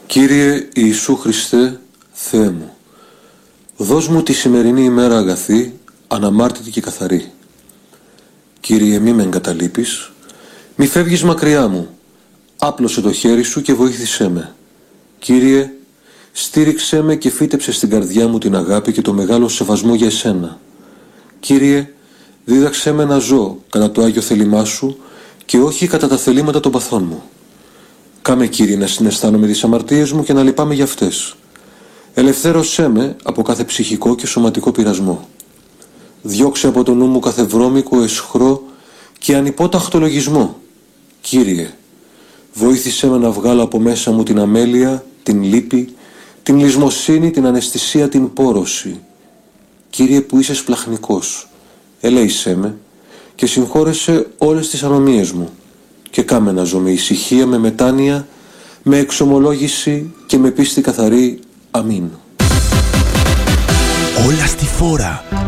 Κύριε Ιησού Χριστέ, Θεέ μου, δώσ' μου τη σημερινή ημέρα αγαθή, αναμάρτητη και καθαρή. Κύριε, μη με εγκαταλείπεις, μη φεύγεις μακριά μου, άπλωσε το χέρι σου και βοήθησέ με. Κύριε, στήριξέ με και φύτεψε στην καρδιά μου την αγάπη και το μεγάλο σεβασμό για εσένα. Κύριε, δίδαξέ με να ζω κατά το Άγιο θέλημά σου και όχι κατά τα θελήματα των παθών μου. Κάμε, Κύριε, να συναισθάνομαι τις αμαρτίες μου και να λυπάμαι για αυτές. Ελευθέρωσέ με από κάθε ψυχικό και σωματικό πειρασμό. Διώξε από το νου μου κάθε βρώμικο, αισχρό και ανυπόταχτο λογισμό. Κύριε, βοήθησέ με να βγάλω από μέσα μου την αμέλεια, την λύπη, την λησμοσύνη, την αναισθησία, την πόρωση. Κύριε που είσαι σπλαχνικός, ελέησέ με και συγχώρεσέ όλες τις ανομίες μου και κάμε να ζω με ησυχία, με μετάνοια, με εξομολόγηση και με πίστη καθαρή. Αμήν. Όλα στη φόρα.